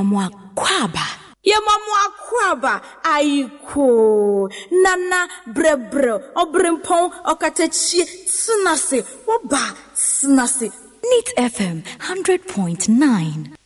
Kwaba. Kwaba. Aiko. Nana brebre. Obrimpon. Okatechi. Tsunase. Woba. Tsunase. Neat FM 100.9.